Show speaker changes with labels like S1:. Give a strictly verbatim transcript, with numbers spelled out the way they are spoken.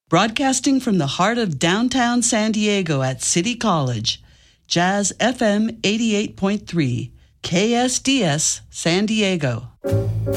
S1: Broadcasting from the heart of downtown San Diego at City College, Jazz F M eighty-eight point three, K S D S San Diego.